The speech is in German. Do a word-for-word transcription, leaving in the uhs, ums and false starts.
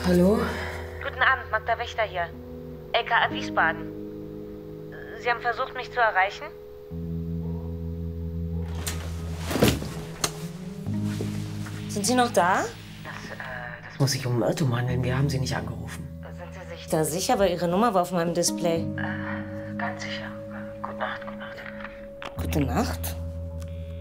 Hallo? Guten Abend, Magda Wächter hier. L K A Wiesbaden. Sie haben versucht, mich zu erreichen? Sind Sie noch da? Das, äh, das muss sich um einen Irrtum handeln. Wir haben Sie nicht angerufen. Sind Sie sich da sicher? Weil Ihre Nummer war auf meinem Display. Äh, ganz sicher. Gute Nacht, gute Nacht. Gute Nacht?